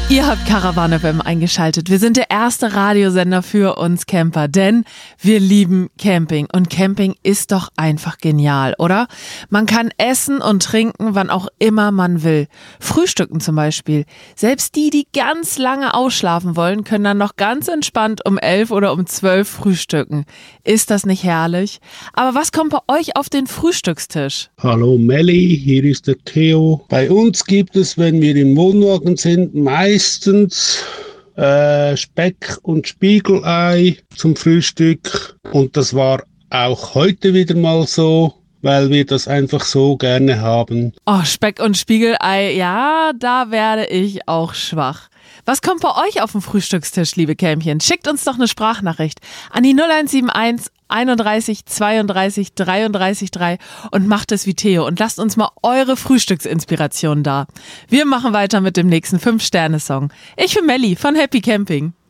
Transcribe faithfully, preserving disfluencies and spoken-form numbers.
Ihr habt Caravan F M eingeschaltet. Wir sind der erste Radiosender für uns Camper, denn wir lieben Camping. Und Camping ist doch einfach genial, oder? Man kann essen und trinken, wann auch immer man will. Frühstücken zum Beispiel. Selbst die, die ganz lange ausschlafen wollen, können dann noch ganz entspannt um elf oder um zwölf frühstücken. Ist das nicht herrlich? Aber was kommt bei euch auf den Frühstückstisch? Hallo Melli, hier ist der Theo. Bei uns gibt es, wenn wir im Wohnwagen sind, meistens äh, Speck und Spiegelei zum Frühstück. Und das war auch heute wieder mal so, weil wir das einfach so gerne haben. Oh, Speck und Spiegelei, ja, da werde ich auch schwach. Was kommt bei euch auf den Frühstückstisch, liebe Kämpchen? Schickt uns doch eine Sprachnachricht an die null eins sieben eins einunddreißig zweiunddreißig dreiunddreißig drei und macht es wie Theo und lasst uns mal eure Frühstücksinspiration da. Wir machen weiter mit dem nächsten fünf Sterne Song. Ich bin Melli von Happy Camping.